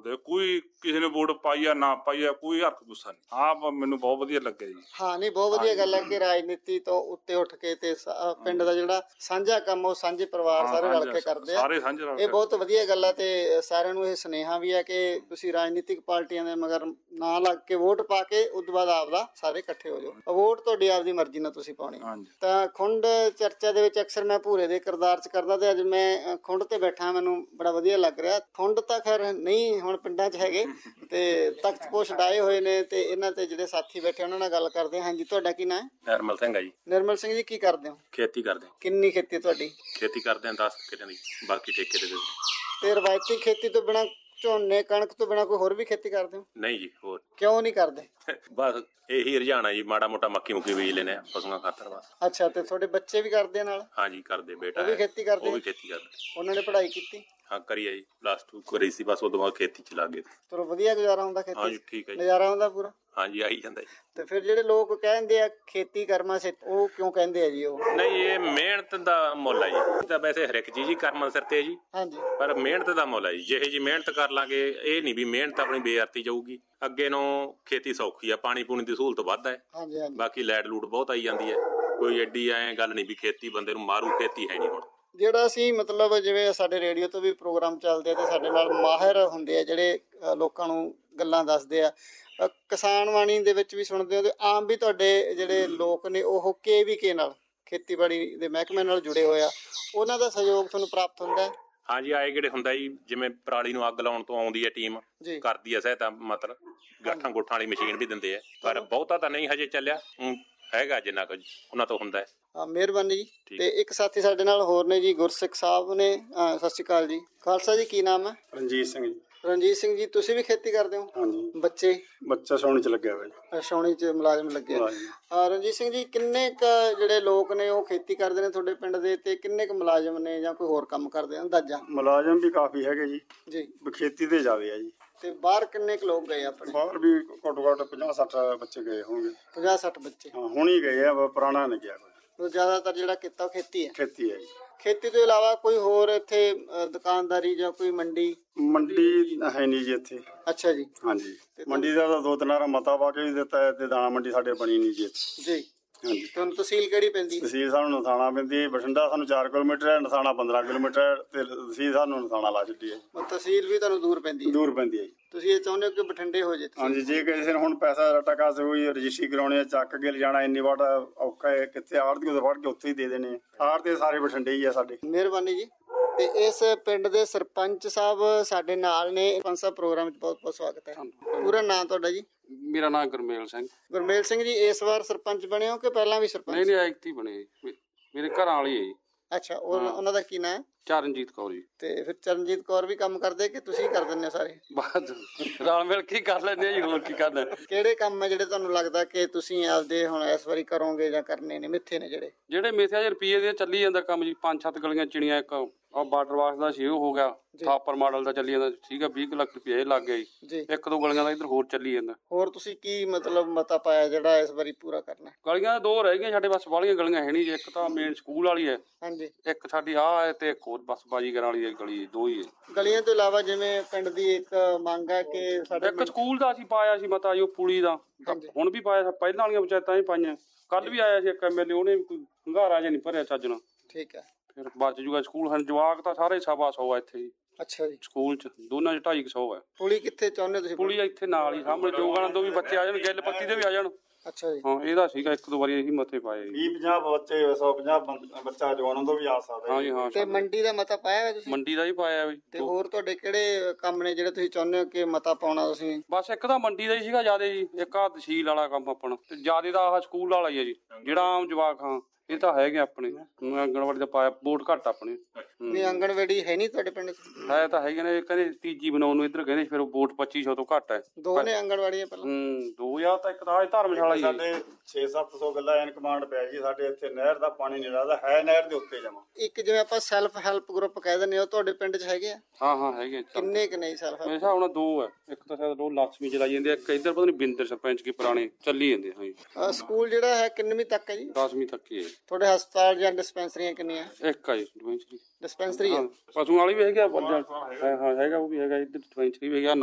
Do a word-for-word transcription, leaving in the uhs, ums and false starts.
ਬੋਲਦੇ, ਕੋਈ ਕਿਸੇ ਨੇ ਵੋਟ ਪਾਈ ਆ ਨਾ ਪਾਈ ਆ, ਕੋਈ ਹਰਕ ਗੁੱਸਾ ਨਹੀਂ। ਆਪ ਮੈਨੂੰ ਬਹੁਤ ਵਧੀਆ ਲੱਗਿਆ ਜੀ। ਹਾਂ ਨਹੀਂ, ਬਹੁਤ ਵਧੀਆ ਗੱਲ ਹੈ ਕਿ ਰਾਜਨੀਤੀ ਤੋਂ ਉੱਤੇ ਉੱਠ ਕੇ ਤੇ ਪਿੰਡ ਦਾ ਜਿਹੜਾ ਸਾਂਝਾ ਕੰਮ ਉਹ ਸਾਂਝੇ ਪਰਿਵਾਰ ਸਾਰੇ ਰਲ ਕੇ ਕਰਦੇ ਆ, ਸਾਰੇ ਸਾਂਝੇ ਰਲ ਕੇ। ਇਹ ਬਹੁਤ ਵਧੀਆ ਗੱਲ ਹੈ ਤੇ ਸਾਰਿਆਂ ਨੂੰ ਇਹ ਸੁਨੇਹਾ ਵੀ ਹੈ ਕਿ ਤੁਸੀਂ ਰਾਜਨੀਤਿਕ ਪਾਰਟੀਆਂ ਦੇ ਮਗਰ ਨਾ ਲੱਗ ਕੇ ਵੋਟ ਪਾ ਕੇ ਉਸ ਤੋਂ ਬਾਅਦ ਆਪਦਾ ਸਾਰੇ ਇਕੱਠੇ ਹੋ ਜਾਓ। ਵੋਟ ਤੁਹਾਡੀ ਆਪਦੀ ਮਰਜ਼ੀ ਨਾਲ ਤੁਸੀਂ ਪਾਉਣੀ। ਤਾਂ ਖੁੰਡ ਚਰਚਾ ਦੇ ਵਿੱਚ ਅਕਸਰ ਮੈਂ ਭੂਰੇ ਦੇ ਕਿਰਦਾਰ ਚ ਕਰਦਾ ਤੇ ਅੱਜ ਮੈਂ ਖੁੰਡ ਤੇ ਬੈਠਾ, ਮੈਨੂੰ ਬੜਾ ਵਧੀਆ ਲੱਗ ਰਿਹਾ। ਖੁੰਡ ਤਾਂ ਖੈਰ ਨਹੀਂ ਹੁਣ ਪਿੰਡਾਂ ਚ ਹੈਗੇ ਤੇ ਤਖਤ ਪੋਸ਼ ਡਾਏ ਹੋਏ ਨੇ ਤੇ ਇਹਨਾਂ ਤੇ ਜਿਹੜੇ ਸਾਥੀ ਬੈਠੇ ਉਹਨਾਂ ਨਾਲ ਗੱਲ ਕਰਦੇ ਹਾਂ। ਹਾਂਜੀ, ਤੁਹਾਡਾ ਕੀ ਨਾਂ ਹੈ? ਨਿਰਮਲ ਸਿੰਘ ਹੈ ਜੀ। ਨਿਰਮਲ ਸਿੰਘ ਜੀ, ਕੀ ਕਰਦੇ ਹੋ? ਖੇਤੀ ਕਰਦੇ। ਕਿੰਨੀ ਖੇਤੀ ਤੁਹਾਡੀ? ਖੇਤੀ ਕਰਦੇ ਹਾਂ ਦਸ ਕਿੱਲਿਆਂ ਦੀ, ਬਾਕੀ ਠੇਕੇ ਤੇ। ਤੇ ਰਵਾਇਤੀ ਖੇਤੀ ਤੋਂ ਬਿਨਾਂ, ਝੋਨੇ ਕਣਕ ਤੋਂ ਬਿਨਾਂ ਕੋਈ ਹੋਰ ਵੀ ਖੇਤੀ ਕਰਦੇ ਹੋ? ਨਹੀਂ ਜੀ। ਹੋਰ ਕਿਉਂ ਨਹੀਂ ਕਰਦੇ? ਬਸ ਇਹੀ ਰੁਝਾਨ ਹੈ ਜੀ, ਮਾੜਾ ਮੋਟਾ ਮੱਕੀ ਮੁੱਕੀ ਬੀਜ ਲੈਨੇ ਆ ਪਸ਼ੂਆਂ ਖਾਤਰ ਬਸ। ਅੱਛਾ, ਤੇ ਤੁਹਾਡੇ ਬੱਚੇ ਵੀ ਕਰਦੇ ਨਾਲ? ਹਾਂਜੀ ਕਰਦੇ, ਬੇਟਾ ਉਹ ਵੀ ਖੇਤੀ ਕਰਦੇ? ਉਹ ਵੀ ਖੇਤੀ ਕਰਦੇ। ਉਹਨਾਂ ਨੇ ਪੜ੍ਹਾਈ ਕੀਤੀ? ਹਾਂ ਕਰੀ ਆ ਜੀ, ਪਲੱਸ ਟੂ ਕਰੀ ਸੀ ਬਸ, ਉਦੋਂ ਬਾਅਦ ਖੇਤੀ ਚ ਲੱਗ ਗਏ। ਚਲੋ ਵਧੀਆ ਗੁਜ਼ਾਰਾ ਹੁੰਦਾ ਖੇਤੀ? ਹਾਂਜੀ ਠੀਕ ਹੈ ਜੀ, ਨਜ਼ਾਰਾ ਆਉਂਦਾ ਪੂਰਾ? ਹਾਂਜੀ ਆਈ ਜਾਂਦਾ ਜੀ। ਤੇ ਫਿਰ ਜਿਹੜੇ ਲੋਕ ਕਹਿੰਦੇ ਆ ਖੇਤੀ ਕਰਮਾਂ ਸਿਰ, ਉਹ ਕਿਉਂ ਕਹਿੰਦੇ ਆ ਜੀ? ਉਹ ਨਹੀਂ, ਇਹ ਮਿਹਨਤ ਦਾ ਮੁੱਲ ਹੈ ਜੀ। ਤਾਂ ਵੈਸੇ ਹਰ ਇੱਕ ਚੀਜ਼ ਹੀ ਕਰਮਾਂ ਸਿਰ ਤੇ ਹੈ ਜੀ। ਹਾਂਜੀ, ਪਰ ਮਿਹਨਤ ਦਾ ਮੁੱਲ ਹੈ ਜੀ। ਜਿਹੇ ਜੀ ਮਿਹਨਤ ਕਰ ਲਾਂਗੇ, ਇਹ ਨਹੀਂ ਵੀ ਮਿਹਨਤ ਆਪਣੀ ਬੇਅਰਥੀ ਜਾਊਗੀ। ਅੱਗੇ ਨੂੰ ਖੇਤੀ ਸੌਖੀ ਆ, ਪਾਣੀ ਪੂਣੀ ਦੀ ਸਹੂਲਤ ਵੱਧ ਹੈ। ਹਾਂਜੀ ਹਾਂਜੀ। ਬਾਕੀ ਲਾਈਟ ਲੂਟ ਬਹੁਤ ਆਈ ਜਾਂਦੀ ਹੈ, ਕੋਈ ਐਡੀ ਐ ਗੱਲ ਨਹੀਂ ਵੀ ਖੇਤੀ ਬੰਦੇ ਨੂੰ ਮਾਰੂ, ਖੇਤੀ ਹੈ ਨਹੀਂ ਹੁਣ। ਜਿਹੜਾ ਅਸੀਂ ਮਤਲਬ ਜਿਵੇਂ ਸਾਡੇ ਰੇਡੀਓ ਤੋਂ ਵੀ ਪ੍ਰੋਗਰਾਮ ਚੱਲਦੇ ਆ ਤੇ ਸਾਡੇ ਨਾਲ ਮਾਹਿਰ ਹੁੰਦੇ ਆ ਜਿਹੜੇ ਲੋਕਾਂ ਨੂੰ ਗੱਲਾਂ ਦੱਸਦੇ ਆ, ਕਿਸਾਨ ਬਾਣੀ ਦੇ ਵਿੱਚ ਵੀ ਸੁਣਦੇ ਹੋ ਤੇ ਆਮ ਵੀ ਤੁਹਾਡੇ ਜਿਹੜੇ ਲੋਕ ਨੇ ਉਹ ਕੇ ਵੀ ਕੇ ਨਾਲ, ਖੇਤੀਬਾੜੀ ਦੇ ਮਹਿਕਮੇ ਨਾਲ ਜੁੜੇ ਹੋਏ ਆ, ਉਹਨਾਂ ਦਾ ਸਹਿਯੋਗ ਤੁਹਾਨੂੰ ਪ੍ਰਾਪਤ ਹੁੰਦਾ? ਹਾਂਜੀ ਆਏ ਗੇੜੇ ਹੁੰਦਾ ਜੀ। ਜਿਵੇਂ ਪਰਾਲੀ ਨੂੰ ਅੱਗ ਲਾਉਣ ਤੋਂ ਆਉਂਦੀ ਹੈ ਟੀਮ, ਕਰਦੀ ਹੈ ਸਹਾਇਤਾ, ਮਤਲਬ ਗਾਠਾਂ ਗੋਠਾਂ ਵਾਲੀ ਮਸ਼ੀਨ ਵੀ ਦਿੰਦੇ ਆ, ਪਰ ਬਹੁਤਾ ਤਾਂ ਨਹੀਂ ਹਜੇ ਚੱਲਿਆ, ਹੈਗਾ ਜਿੰਨਾ ਕੁ ਉਹਨਾਂ ਤੋਂ ਹੁੰਦਾ ਹੈ। ਮਿਹਰਬਾਨੀ ਜੀ। ਤੇ ਇੱਕ ਸਾਥੀ ਸਾਡੇ ਨਾਲ ਹੋਰ ਨੇ ਜੀ, ਗੁਰਸਿੱਖ ਸਾਹਿਬ ਨੇ। ਸਤਿ ਸ਼੍ਰੀ ਅਕਾਲ ਜੀ। ਖਾਲਸਾ ਜੀ, ਕੀ ਨਾਮ ਹੈ? ਰਣਜੀਤ ਸਿੰਘ ਜੀ। ਰਣਜੀਤ ਸਿੰਘ ਜੀ, ਤੁਸੀਂ ਵੀ ਖੇਤੀ ਕਰਦੇ ਹੋ? ਹਾਂਜੀ। ਬੱਚੇ? ਬੱਚਾ ਛਾਉਣੀ ਚ ਲੱਗਿਆ ਹੋਇਆ। ਛਾਉਣੀ ਚ ਮੁਲਾਜ਼ਮ ਲੱਗੇ। ਰਣਜੀਤ ਸਿੰਘ ਜੀ, ਕਿੰਨੇ ਕ ਜਿਹੜੇ ਲੋਕ ਨੇ ਉਹ ਖੇਤੀ ਕਰਦੇ ਨੇ ਤੁਹਾਡੇ ਪਿੰਡ ਦੇ, ਤੇ ਕਿੰਨੇ ਕ ਮੁਲਾਜ਼ਮ ਨੇ ਜਾਂ ਕੋਈ ਹੋਰ ਕੰਮ ਕਰਦੇ? ਅੰਦਾਜ਼ਾ? ਮੁਲਾਜ਼ਮ ਵੀ ਕਾਫੀ ਹੈਗੇ ਜੀ। ਜੀ। ਖੇਤੀ ਤੇ ਜਾਵੇ ਆ ਜੀ। ਤੇ ਬਾਹਰ ਕਿੰਨੇ ਕੁ ਲੋਕ ਗਏ ਆਪਣੇ? ਬਾਹਰ ਵੀ ਘੱਟੋ ਘੱਟ ਪੰਜਾਹ ਸੱਠ ਬੱਚੇ ਗਏ ਹੋਣਗੇ। ਪੰਜਾਹ ਸੱਠ ਬੱਚੇ? ਹਾਂ, ਹੁਣ ਹੀ ਗਏ ਆ, ਪੁਰਾਣਾ ਨਹੀਂ ਗਿਆ ਕੋਈ। ਜ਼ਿਆਦਾਤਰ ਜਿਹੜਾ ਕੀਤਾ ਖੇਤੀ ਹੈ? ਖੇਤੀ ਹੈ ਜੀ। ਖੇਤੀ ਤੋਂ ਇਲਾਵਾ ਕੋਈ ਹੋਰ ਇੱਥੇ ਦੁਕਾਨਦਾਰੀ ਜਾਂ ਕੋਈ ਮੰਡੀ? ਮੰਡੀ ਹੈ ਨਹੀਂ ਜੀ ਇੱਥੇ। ਅੱਛਾ ਜੀ। ਹਾਂਜੀ, ਮੰਡੀ ਦਾ ਤਾਂ ਦੋ ਤਿੰਨ ਵਾਰ ਮਤਾ ਪਾ ਕੇ ਵੀ ਦਿੱਤਾ ਤੇ ਦਾਣਾ ਮੰਡੀ ਸਾਡੇ ਬਣੀ ਨਹੀਂ ਜੀ ਇੱਥੇ। ਜੀ। ਹਾਂਜੀ। ਤੁਹਾਨੂੰ ਤਹਿਸੀਲ ਕਿਹੜੀ ਪੈਂਦੀ? ਤਹਿਸੀਲ ਸਾਨੂੰ ਨਥਾਣਾ ਪੈਂਦੀ। ਬਠਿੰਡਾ ਸਾਨੂੰ ਚਾਰ ਕਿਲੋਮੀਟਰ ਹੈ, ਨਥਾਣਾ ਪੰਦਰਾਂ ਕਿਲੋਮੀਟਰ, ਤੇ ਤਹਿਸੀਲ ਸਾਨੂੰ ਨਥਾਣਾ ਲਾ ਛੱਡੀ ਹੈ। ਤਹਿਸੀਲ ਵੀ ਤੁਹਾਨੂੰ ਦੂਰ ਪੈਂਦੀ? ਦੂਰ ਪੈਂਦੀ ਹੈ। ਤੁਸੀਂ ਇਹ ਚਾਹੁੰਦੇ ਹੋ ਕਿ ਬਠਿੰਡੇ ਹੋ ਜੇ? ਹਾਂਜੀ, ਜੇ ਕਿਸੇ ਨੇ ਹੁਣ ਪੈਸਾ ਟਕਾ ਕੋਈ ਰਜਿਸਟਰੀ ਕਰਾਉਣੀ ਹੈ, ਚੱਕ ਕੇ ਲਿਜਾਣਾ ਇੰਨੀ ਵਾਟ ਔਖਾ ਹੈ। ਕਿੱਥੇ ਆੜ੍ਹਤੀ ਤੋਂ ਫੜ ਕੇ ਉੱਥੇ ਹੀ ਦੇ ਦੇਣੇ। ਆੜ੍ਹਤੇ ਸਾਰੇ ਬਠਿੰਡੇ ਹੀ ਆ ਸਾਡੇ। ਮਿਹਰਬਾਨੀ ਜੀ। ਤੇ ਇਸ ਪਿੰਡ ਦੇ ਸਰਪੰਚ ਸਾਹਿਬ ਸਾਡੇ ਨਾਲ ਨੇ। ਸਰਪੰਚ ਸਾਹਿਬ, ਪ੍ਰੋਗਰਾਮ ਵਿੱਚ ਬਹੁਤ ਬਹੁਤ ਸਵਾਗਤ ਹੈ। ਪੂਰਾ ਨਾਮ ਤੁਹਾਡਾ ਜੀ? ਮੇਰਾ ਨਾਮ ਗੁਰਮੇਲ ਸਿੰਘ। ਗੁਰਮੇਲ ਸਿੰਘ ਜੀ, ਇਸ ਵਾਰ ਸਰਪੰਚ ਬਣੇ ਹੋ ਕਿ ਪਹਿਲਾਂ ਵੀ ਸਰਪੰਚ? ਨਹੀਂ ਨਹੀਂ, ਐਕਟ ਹੀ ਬਣੇ। ਮੇਰੇ ਘਰਾਂ ਵਾਲੀ ਹੈ ਜੀ। ਅੱਛਾ, ਉਹਨਾਂ ਦਾ ਕੀ ਨਾਂ ਹੈ? ਚਰਨਜੀਤ ਕੌਰ ਜੀ। ਤੇ ਫਿਰ ਚਰਨਜੀਤ ਕੌਰ ਵੀ ਕੰਮ ਕਰਦੇ ਕਿ ਤੁਸੀਂ ਕਰ ਦਿੰਦੇ ਹੋ ਸਾਰੇ? ਬਸ ਰਲ ਮਿਲ ਕੇ ਕਰ ਲੈਂਦੇ ਆ ਜੀ, ਹੋਰ ਕੀ ਕਰਨਾ। ਕਿਹੜੇ ਕੰਮ ਹੈ ਜਿਹੜੇ ਤੁਹਾਨੂੰ ਲੱਗਦਾ ਕਿ ਤੁਸੀਂ ਆਪਦੇ ਹੁਣ ਇਸ ਵਾਰੀ ਕਰੋਗੇ ਜਾਂ ਕਰਨੇ ਨੇ, ਮਿੱਥੇ ਨੇ ਜਿਹੜੇ? ਜਿਹੜੇ ਮਿੱਥੇ ਆ ਰੁਪਈਏ ਦੇ ਚੱਲੀ ਜਾਂਦਾ ਕੰਮ ਜੀ। ਪੰਜ ਸੱਤ ਗਲੀਆਂ ਚਿਣੀਆਂ, ਇੱਕ ਆ ਵਾਟਰ ਵਾਸ਼ ਦਾ ਸੀ ਉਹ ਹੋ ਗਿਆ, ਥਾਪਰ ਮਾਡਲ ਦਾ ਚੱਲੀ ਜਾਂਦਾ, ਠੀਕ ਆ, ਵੀਹ ਕੁ ਲੱਖ ਰੁਪਇਆ ਇਹ ਲੱਗ ਗਿਆ ਜੀ। ਇੱਕ ਦੋ ਗਲੀਆਂ ਦਾ ਇੱਧਰ ਹੋਰ ਚੱਲੀ ਜਾਂਦਾ। ਹੋਰ ਤੁਸੀਂ ਕੀ ਮਤਲਬ ਮਤਾ ਪਾਇਆ ਜਿਹੜਾ ਇਸ ਵਾਰੀ ਪੂਰਾ ਕਰਨਾ? ਗਲੀਆਂ ਦੋ ਰਹਿ ਗਈਆਂ ਸਾਡੇ, ਬਸ ਵਾਲੀਆਂ ਗਲੀਆਂ ਹੈ ਨਹੀਂ ਜੀ। ਇੱਕ ਤਾਂ ਮੇਨ ਸਕੂਲ ਵਾਲੀ ਹੈ, ਹਾਂਜੀ, ਇੱਕ ਸਾਡੀ ਆਹ ਹੈ, ਤੇ ਇੱਕ ਹੋਰ ਬਸ ਬਾਜੀਗਰਾਂ ਵਾਲੀ ਗਲੀ, ਦੋ ਹੀ ਹੈ। ਗਲੀਆਂ ਤੋਂ ਇਲਾਵਾ ਜਿਵੇਂ ਪਿੰਡ ਦੀ ਇੱਕ ਮੰਗ ਹੈ ਕਿ ਸਾਡੇ ਇੱਕ ਸਕੂਲ ਦਾ ਅਸੀਂ ਪਾਇਆ ਸੀ ਮਤਾ ਜੀ, ਉਹ ਪੁਲੀ ਦਾ ਹੁਣ ਵੀ ਪਾਇਆ, ਪਹਿਲਾਂ ਵਾਲੀਆਂ ਪੰਚਾਇਤਾਂ ਹੀ ਪਾਈਆਂ। ਕੱਲ ਵੀ ਆਇਆ ਸੀ ਇੱਕ ਐਮ ਐਲ ਏ, ਉਹਨੇ ਵੀ ਕੋਈ ਹੰਗਾਰਾ ਜਿਹਾ ਨਹੀਂ ਭਰਿਆ ਚੱਜ ਨਾਲ। ਠੀਕ ਹੈ, ਫਿਰ ਬਚ ਜੂਗਾ ਸਕੂਲ। ਹਨ ਜਵਾਕ ਤਾਂ ਸਾਰੇ ਸਵਾ ਸੌ ਆ ਇੱਥੇ ਜੀ। ਅੱਛਾ ਜੀ। ਸਕੂਲ ਚ ਦੋਨਾਂ ਚ ਢਾਈ ਕੁ ਸੌ ਹੈ। ਪੁਲੀ ਕਿੱਥੇ ਚਾਹੁੰਦੇ ਤੁਸੀਂ? ਪੁਲੀ ਇੱਥੇ ਨਾਲ ਹੀ ਸਾਹਮਣੇ, ਜੋਗਾਂ ਤੋਂ ਵੀ ਬੱਚੇ ਆ ਜਾਣ, ਗਿੱਲ ਪੱਤੀ ਦੇ ਵੀ ਆ ਜਾਣ। ਅੱਛਾ ਜੀ। ਹਾਂ, ਇਹਦਾ ਸੀਗਾ ਇੱਕ ਦੋ ਵਾਰੀ ਇਹੀ ਮੱਥੇ ਪਾਏ। ਵੀਹ ਪੰਜਾਹ ਬੱਚੇ, ਸੌ ਪੰਜਾਹ ਬੱਚਾ ਜਵਾਨਾਂ ਤੋਂ ਵੀ ਆ ਸਕਦਾ। ਹਾਂਜੀ ਹਾਂ। ਤੇ ਮੰਡੀ ਦਾ ਮਤਾ ਪਾਇਆ ਹੋਇਆ ਤੁਸੀਂ? ਮੰਡੀ ਦਾ ਹੀ ਪਾਇਆ ਬਈ। ਤੇ ਹੋਰ ਤੁਹਾਡੇ ਕਿਹੜੇ ਕੰਮ ਨੇ ਜਿਹੜੇ ਤੁਸੀਂ ਚਾਹੁੰਦੇ ਹੋ ਕਿ ਮਤਾ ਪਾਉਣਾ ਤੁਸੀਂ? ਬਸ ਇੱਕ ਤਾਂ ਮੰਡੀ ਦਾ ਹੀ ਸੀਗਾ ਜਿਆਦਾ ਜੀ, ਇੱਕ ਆ ਤਹਿਸੀਲ ਵਾਲਾ ਕੰਮ ਆਪਣਾ, ਤੇ ਜਿਆਦਾ ਦਾ ਆਹ ਸਕੂਲ ਵਾਲਾ ਹੀ ਆ ਜੀ, ਜਿਹੜਾ ਆਮ ਜਵਾਕ। ਹਾਂ, ਇਹ ਤਾਂ ਹੈਗੇ ਆਪਣੇ। ਆਂਗਣਵਾੜੀ ਦਾ ਪਾਇਆ, ਵੋਟ ਘੱਟ ਆਪਣੇ। ਨਹੀਂ, ਆਂਗਣਵਾੜੀ ਹੈ ਨਹੀਂ ਤੁਹਾਡੇ ਪਿੰਡ ਚ? ਹੈ ਤਾਂ ਹੈਗੇ ਨੇ, ਕਹਿੰਦੇ ਤੀਜੀ ਬਣਾਉਣ ਨੂੰ ਇੱਧਰ ਕਹਿੰਦੇ, ਫਿਰ ਵੋਟ ਪੱਚੀ ਸੌ ਤੋਂ ਘੱਟ ਹੈ। ਦੋ ਨੇ ਆਂਗਣਵਾੜੀਆਂ ਪਹਿਲਾਂ? ਹੂੰ, ਦੋ ਹਜ਼ਾਰ ਤਾਂ ਇੱਕ ਤਾਂ ਧਰਮਸ਼ਾਲਾ ਹੀ। ਸਾਡੇ ਛੇ ਸੱਤ ਸੌ ਗੱਲਾਂ ਐਨ ਕਮਾਂਡ ਪਿਆ ਜੀ ਸਾਡੇ ਇੱਥੇ। ਨਹਿਰ ਦਾ ਪਾਣੀ ਨਹੀਂ ਲੱਗਦਾ, ਹੈ ਨਹਿਰ ਦੇ ਉੱਤੇ ਜਮਾ। ਇੱਕ ਜਿਵੇਂ ਆਪਾਂ ਸੈਲਫ ਹੈਲਪ ਗਰੁੱਪ ਕਹਿ ਦਿੰਦੇ ਹੋ, ਤੁਹਾਡੇ ਪਿੰਡ ਚ ਹੈਗੇ ਆ? ਹਾਂ ਹਾਂ ਹੈਗੇ। ਕਿੰਨੇ ਕਿ ਨਹੀਂ ਸੈਲਫ? ਮੇਰੇ ਹਿਸਾਬ ਨਾਲ ਦੋ ਹੈ। ਇੱਕ ਤਾਂ ਸ਼ਾਇਦ ਦੋ ਲక్ష్ਮੀ ਚਲਾਈ ਜਾਂਦੇ, ਇੱਕ ਇੱਧਰ ਪਤਾ ਨਹੀਂ ਬਿੰਦਰ ਸਰਪੰਚ ਕੀ ਪੁਰਾਣੇ ਚੱਲੀ ਜਾਂਦੇ। ਹਾਂ, ਸਕੂਲ ਜਿਹੜਾ ਹੈ ਕਿੰਨਵੀਂ ਤੱਕ ਹੈ ਜੀ? ਦਸਵੀਂ ਤੱਕ ਹੀ ਹੈ। ਤੁਹਾਡੇ ਹਸਪਤਾਲ ਜਾਂ ਡਿਸਪੈਂਸਰੀਆਂ ਕਿੰਨੀਆਂ? ਇੱਕ ਆ ਜੀ ਡਿਸਪੈਂਸਰੀ। ਡਿਸਪੈਂਸਰੀ ਹੈ? ਪਸ਼ੂ ਵਾਲੀ ਵੀ ਹੈਗਾ, ਹਾਂ ਹੈਗਾ, ਉਹ ਵੀ ਹੈਗਾ। ਇੱਧਰ ਡਿਸਪੈਂਸਰੀ ਵੀ ਹੈਗਾ।